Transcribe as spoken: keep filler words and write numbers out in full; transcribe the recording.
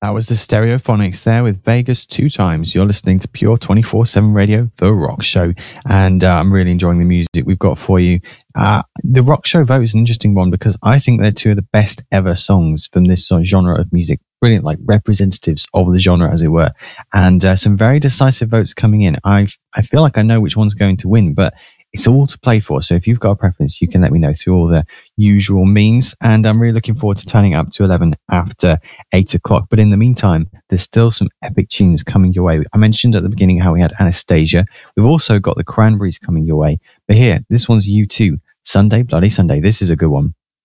That was the Stereophonics there with Vegas two times. You're listening to Pure twenty-four seven Radio, The Rock Show. And uh, I'm really enjoying the music we've got for you. Uh, the Rock Show vote is an interesting one because I think they're two of the best ever songs from this sort of genre of music. Brilliant, like representatives of the genre, as it were. And uh, some very decisive votes coming in. I I feel like I know which one's going to win, but it's all to play for. So if you've got a preference, you can let me know through all the usual means. And I'm really looking forward to turning up to eleven after eight o'clock. But in the meantime, there's still some epic tunes coming your way. I mentioned at the beginning how we had Anastasia. We've also got the Cranberries coming your way. But here, this one's U two, Sunday Bloody Sunday. This is a good one.